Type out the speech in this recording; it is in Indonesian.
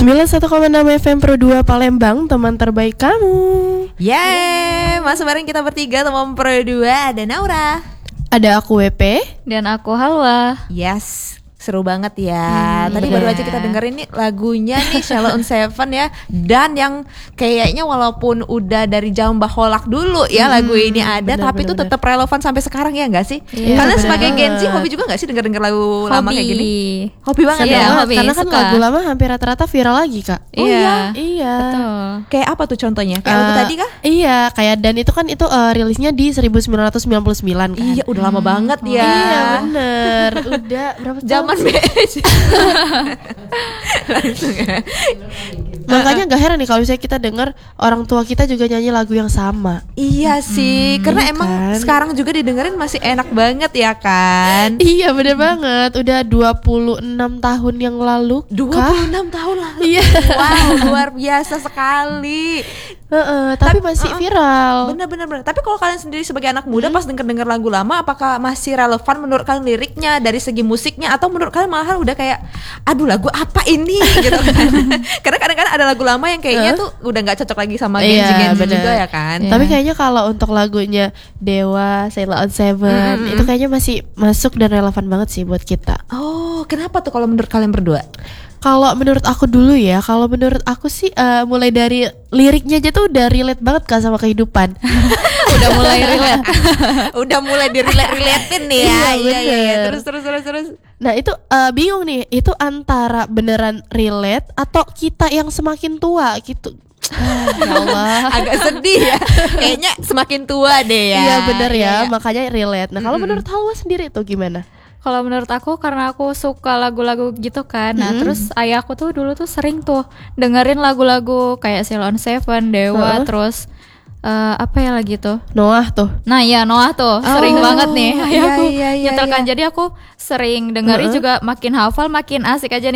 91,6 FM Pro 2 Palembang, teman terbaik kamu. Yeay, masih bareng kita bertiga teman Pro 2. Ada Naura, ada aku WP, dan aku Halwa. Yes, seru banget ya. Tadi baru aja kita dengerin nih lagunya nih Sheila on 7 ya. Dan yang kayaknya walaupun udah dari zaman Baholak dulu ya lagu ini ada, tapi itu tetap relevan sampai sekarang ya nggak sih? Iya, Kalian bener sebagai banget. Gen Z hobi juga nggak sih denger lagu lama kayak gini? Hobi banget Seneng ya. banget, hobi, karena kan suka. lagu lama hampir rata-rata viral lagi, Kak. Oh iya? Iya. Betul. Kayak apa tuh contohnya? Kayak lagu tadi kah? Iya, kayak dan itu kan rilisnya di 1999 kan. Iya, udah lama banget ya. Iya, bener. Udah berapa tahun? Zaman BS. Langsung ya. Makanya gak heran nih kalau misalnya kita dengar orang tua kita juga nyanyi lagu yang sama. Iya sih, karena iya emang kan? sekarang juga didengerin masih enak banget ya kan. Iya, bener banget. Udah 26 tahun yang lalu. 26 tahun lalu. Iya. Wow, luar biasa sekali. Tapi masih viral. Bener. Tapi kalau kalian sendiri sebagai anak muda pas denger lagu lama, apakah masih relevan menurut kalian liriknya dari segi musiknya, atau menurut kalian malahan udah kayak, aduh lagu apa ini gitu kan? Karena kadang-kadang ada lagu lama yang kayaknya tuh udah nggak cocok lagi sama Gen Z bener. juga ya kan? Tapi kayaknya kalau untuk lagunya Dewa, Sheila on 7 itu kayaknya masih masuk dan relevan banget sih buat kita. Oh, kenapa tuh kalau menurut kalian berdua? Kalau menurut aku dulu ya, kalau menurut aku sih mulai dari liriknya aja tuh udah relate banget kan sama kehidupan. Udah mulai relate. Udah mulai direlate-relatein nih ya. Iya. Terus. Nah itu bingung nih, itu antara beneran relate atau kita yang semakin tua gitu. Ya Allah. Agak sedih ya. Kayaknya semakin tua deh ya. Iya bener ya, Iya. makanya relate. Nah kalau menurut Halwa sendiri tuh gimana? Kalau menurut aku, karena aku suka lagu-lagu gitu kan. Nah, terus ayahku tuh dulu tuh sering tuh dengerin lagu-lagu kayak Sheila on 7, Dewa, terus apa ya lagi tuh? Noah tuh. Nah, ya Noah tuh sering banget nih ayahku iya, nyetelkan. Jadi aku sering dengerin juga, makin hafal, makin asik aja nih.